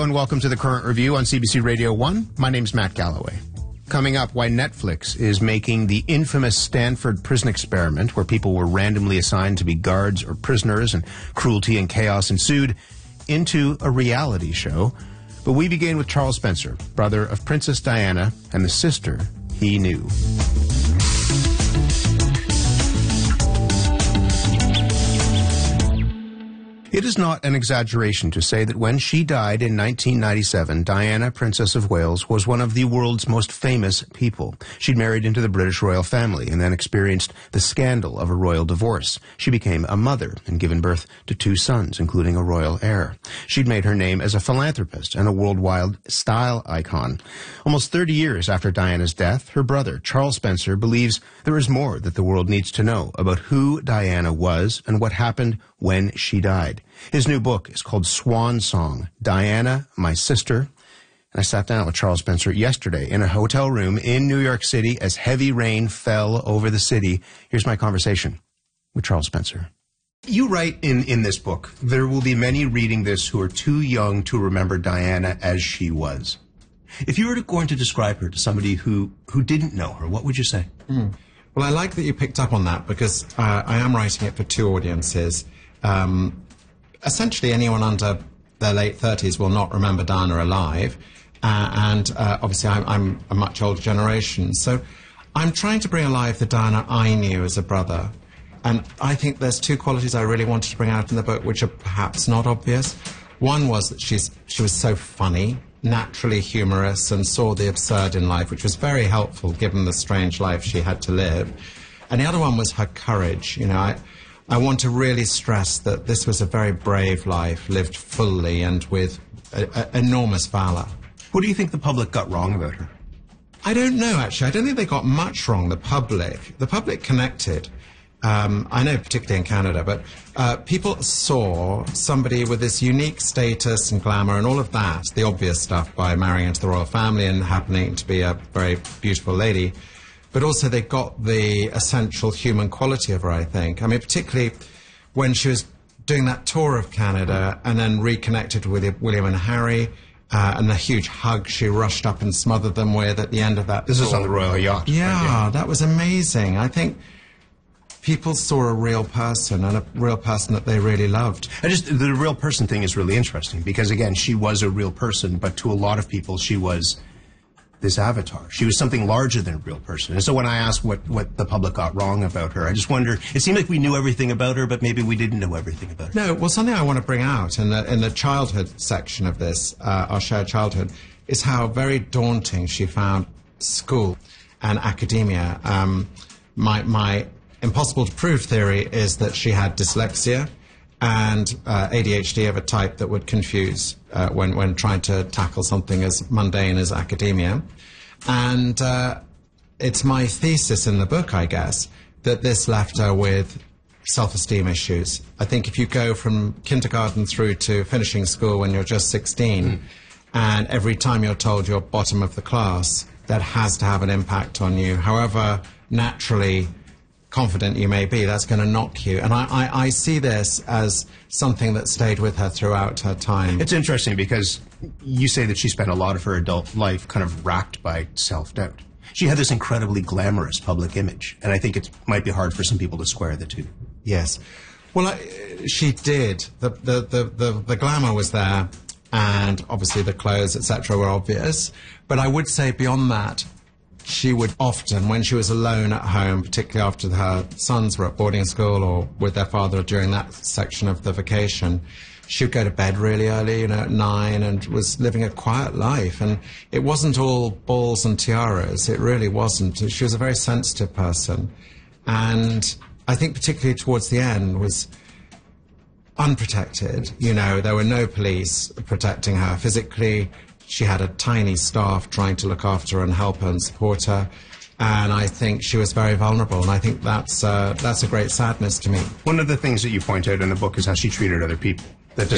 and welcome to The Current Review on CBC Radio 1. My name's Matt Galloway. Coming up, why Netflix is making the infamous Stanford prison experiment, where people were randomly assigned to be guards or prisoners and cruelty and chaos ensued, into a reality show. But we begin with Charles Spencer, brother of Princess Diana and the sister he knew. It is not an exaggeration to say that when she died in 1997, Diana, Princess of Wales, was one of the world's most famous people. She'd married into the British royal family and then experienced the scandal of a royal divorce. She became a mother and given birth to 2 sons, including a royal heir. She'd made her name as a philanthropist and a worldwide style icon. Almost 30 years after Diana's death, her brother, Charles Spencer, believes there is more that the world needs to know about who Diana was and what happened when she died. His new book is called Swan Song, Diana, My Sister. And I sat down with Charles Spencer yesterday in a hotel room in New York City as heavy rain fell over the city. Here's my conversation with Charles Spencer. You write in this book, there will be many reading this who are too young to remember Diana as she was. If you were going to describe her to somebody who didn't know her, what would you say? Well, I like that you picked up on that because I am writing it for 2 audiences. Essentially, anyone under their late 30s will not remember Diana alive, and obviously I'm a much older generation. So I'm trying to bring alive the Diana I knew as a brother, and I think there's 2 qualities I really wanted to bring out in the book, which are perhaps not obvious. One was that she was so funny, naturally humorous, and saw the absurd in life, which was very helpful given the strange life she had to live. And the other one was her courage. You know, I want to really stress that this was a very brave life, lived fully and with enormous valor. What do you think the public got wrong about her? I don't know, actually. I don't think they got much wrong, the public connected. I know particularly in Canada, but people saw somebody with this unique status and glamour and all of that, the obvious stuff, by marrying into the royal family and happening to be a very beautiful lady. But also they got the essential human quality of her, I think. I mean, particularly when she was doing that tour of Canada and then reconnected with William and Harry, and the huge hug she rushed up and smothered them with at the end of that This tour. is on the royal yacht. Yeah, right? That was amazing. I think people saw a real person, and a real person that they really loved. The real person thing is really interesting because, again, she was a real person, but to a lot of people she was this avatar. She was something larger than a real person. And so when I asked what the public got wrong about her, I just wonder, it seemed like we knew everything about her, but maybe we didn't know everything about her. No, well, something I want to bring out in the childhood section of this, our shared childhood, is how very daunting she found school and academia. My impossible to prove theory is that she had dyslexia and ADHD of a type that would confuse when trying to tackle something as mundane as academia. And it's my thesis in the book, I guess, that this left her with self-esteem issues. I think if you go from kindergarten through to finishing school when you're just 16, and every time you're told you're bottom of the class, that has to have an impact on you. However naturally confident you may be, that's going to knock you. And I see this as something that stayed with her throughout her time. It's interesting because you say that she spent a lot of her adult life kind of racked by self-doubt. She had this incredibly glamorous public image, and I think it might be hard for some people to square the two. Yes. Well, she did. The glamour was there, and obviously the clothes, etc., were obvious. But I would say beyond that, she would often, when she was alone at home, particularly after her sons were at boarding school or with their father during that section of the vacation, she would go to bed really early, at 9, and was living a quiet life. And it wasn't all balls and tiaras. It really wasn't. She was a very sensitive person. And I think particularly towards the end was unprotected. There were no police protecting her physically. She had a tiny staff trying to look after her and help her and support her. And I think she was very vulnerable, and I think that's a great sadness to me. One of the things that you point out in the book is how she treated other people.